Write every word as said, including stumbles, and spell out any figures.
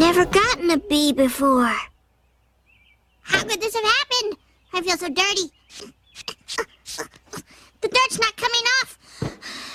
never gotten a bee before. How could this have happened? I feel so dirty.